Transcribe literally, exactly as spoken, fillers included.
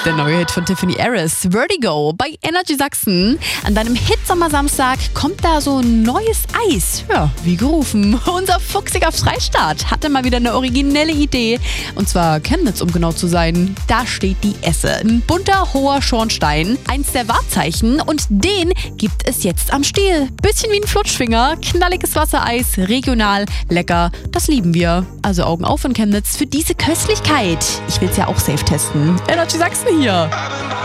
Der neue Hit von Tiffany Harris, Vertigo, bei Energy Sachsen. An deinem Hitsommersamstag kommt da so ein neues Eis. Ja, wie gerufen. Unser fuchsiger Freistaat hatte mal wieder eine originelle Idee. Und zwar Chemnitz, um genau zu sein. Da steht die Esse. Ein bunter, hoher Schornstein. Eins der Wahrzeichen. Und den gibt es jetzt am Stiel. Bisschen wie ein Flutschfinger. Knalliges Wassereis. Regional. Lecker. Das lieben wir. Also Augen auf in Chemnitz für diese Köstlichkeit. Ich will's ja auch safe testen. Energy Sachsen hier.